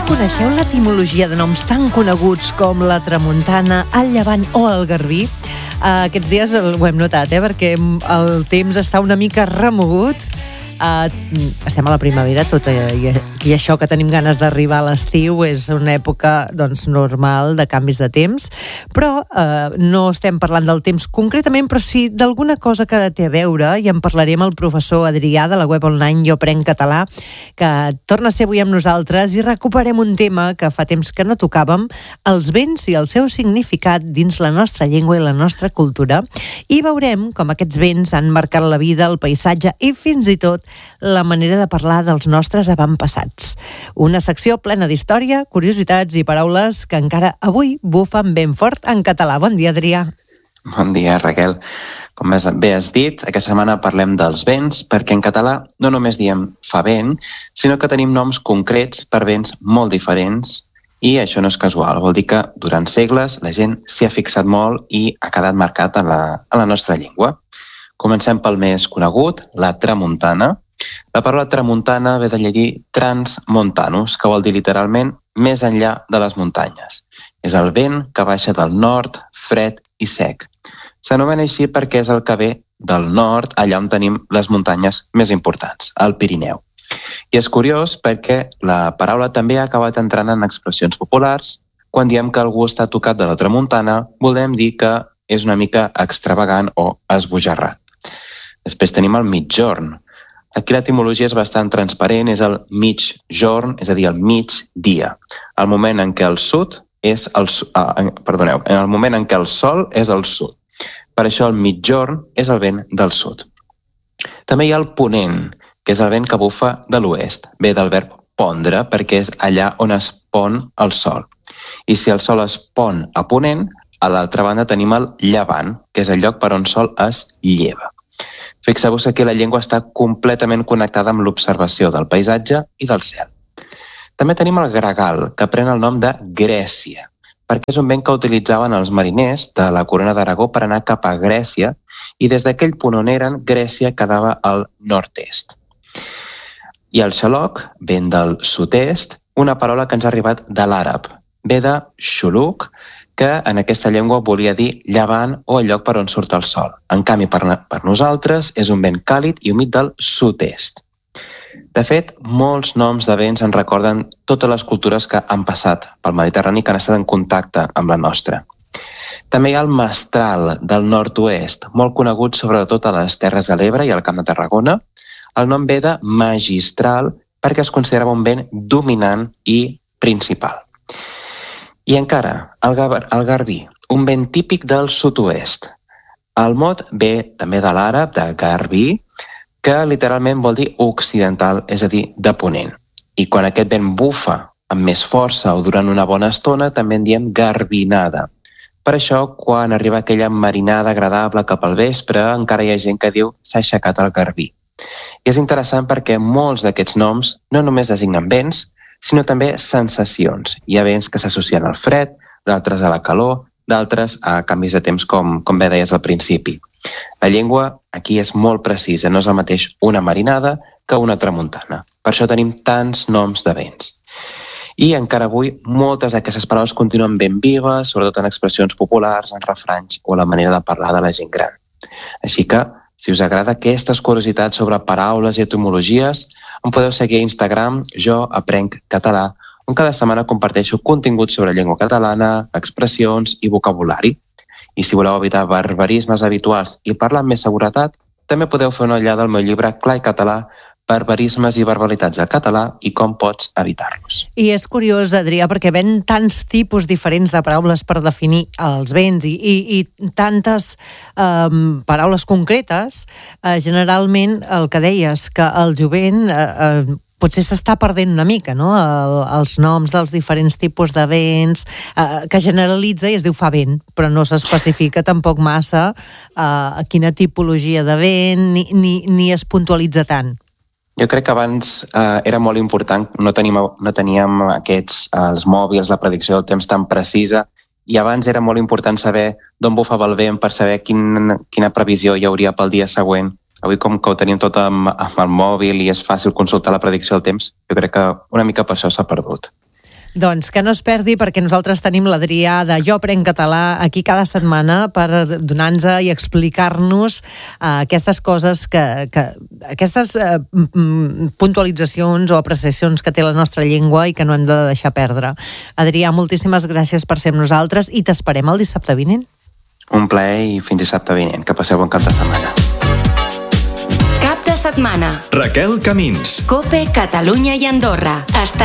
Coneixeu l'etimologia de noms tan coneguts com la tramuntana, el llevant o el garbí? Aquests dies ho hem notat, perquè el temps està una mica remogut. Estem a la primavera, tot i això que tenim ganes d'arribar a l'estiu és una època normal de canvis de temps, però no estem parlant del temps concretament, però sí d'alguna cosa que té a veure, i en parlaré amb el professor Adrià de la web online Jo Aprenc Català, que torna a ser avui amb nosaltres, i recuperem un tema que fa temps que no tocàvem, els vents i el seu significat dins la nostra llengua i la nostra cultura, i veurem com aquests vents han marcat la vida, el paisatge i fins i tot la manera de parlar dels nostres avantpassats. Una secció plena d'història, curiositats i paraules que encara avui bufen ben fort en català. Bon dia, Adrià. Bon dia, Raquel. Com bé has dit, aquesta setmana parlem dels vents, perquè en català no només diem fa vent, sinó que tenim noms concrets per vents molt diferents, i això no és casual. Vol dir que durant segles la gent s'hi ha fixat molt i ha quedat marcat en la nostra llengua. Comencem pel més conegut, la tramuntana. La paraula tramuntana ve de llegir transmontanus, que vol dir literalment més enllà de les muntanyes. És el vent que baixa del nord, fred i sec. S'anomena així perquè és el que ve del nord, allà on tenim les muntanyes més importants, el Pirineu. I és curiós perquè la paraula també ha acabat entrant en expressions populars. Quan diem que algú està tocat de la tramuntana, volem dir que és una mica extravagant o esbojarrat. Després tenim el migjorn. Aquí l'etimologia és bastant transparent, és el migjorn, és a dir, el migdia. El moment en què el sol és al sud. Per això el migjorn és el vent del sud. També hi ha el ponent, que és el vent que bufa de l'oest. Ve del verb pondre, perquè és allà on es pon el sol. I si el sol es pon a ponent, a l'altra banda tenim el llevant, que és el lloc per on el sol es lleva. Fixeu-vos que la llengua està completament connectada amb l'observació del paisatge i del cel. També tenim el gregal, que pren el nom de Grècia, perquè és un vent que utilitzaven els mariners de la Corona d'Aragó per anar cap a Grècia, i des d'aquell punt on eren, Grècia quedava al nord-est. I el xaloc ven del sud-est, una paraula que ens ha arribat de l'àrab. Ve de xuluc, que en aquesta llengua volia dir llevant o el lloc per on surt el sol. En canvi, per nosaltres, és un vent càlid i humit del sud-est. De fet, molts noms de vents ens recorden totes les cultures que han passat pel Mediterrani, que han estat en contacte amb la nostra. També hi ha el mestral del nord-oest, molt conegut sobretot a les Terres de l'Ebre i al Camp de Tarragona. El nom ve de magistral perquè es considerava un vent dominant i principal. I encara, el garbí, un vent típic del sud-oest. El mot ve també de l'àrab, de garbí, que literalment vol dir occidental, és a dir, de ponent. I quan aquest vent bufa amb més força o durant una bona estona, també en diem garbinada. Per això, quan arriba aquella marinada agradable cap al vespre, encara hi ha gent que diu s'ha aixecat el garbí. I és interessant perquè molts d'aquests noms no només designen vents, sinó també sensacions. Hi ha vents que s'associen al fred, d'altres a la calor, d'altres a canvis de temps, com bé deies al principi. La llengua aquí és molt precisa, no és el mateix una marinada que una tramuntana. Per això tenim tants noms de vents. I encara avui moltes d'aquestes paraules continuen ben vives, sobretot en expressions populars, en refranys o la manera de parlar de la gent gran. Així que, si us agrada aquestes curiositats sobre paraules i etimologies, em podeu seguir a Instagram, Jo Aprenc Català, on cada setmana comparteixo contingut sobre llengua catalana, expressions i vocabulari. I si voleu evitar barbarismes habituals i parlar amb més seguretat, també podeu fer una ullada al meu llibre Clar i Català, barbarismes i verbalitats del català i com pots evitar-los. I és curiós, Adrià, perquè ven tants tipus diferents de paraules per definir els vents i tantes paraules concretes. Generalment, el que deies, que el jovent potser s'està perdent una mica, no? Els noms dels diferents tipus de vents, que generalitza i es diu fa vent, però no s'especifica tampoc massa quina tipologia de vent ni es puntualitza tant. Jo crec que abans era molt important, no teníem els mòbils, la predicció del temps tan precisa, i abans era molt important saber d'on bufava el vent per saber quina previsió hi hauria pel dia següent. Avui, com que ho tenim tot amb el mòbil i és fàcil consultar la predicció del temps, jo crec que una mica per això s'ha perdut. Doncs que no es perdi, perquè nosaltres tenim l'Adrià de Jo Aprenc Català aquí cada setmana per donar-nos i explicar-nos aquestes coses, aquestes puntualitzacions o apreciacions que té la nostra llengua i que no hem de deixar perdre. Adrià, moltíssimes gràcies per ser amb nosaltres i t'esperem el dissabte vinent. Un plaer i fins dissabte vinent. Que passeu bon cap de setmana. Cap de setmana. Raquel Camins. COPE Catalunya i Andorra. Està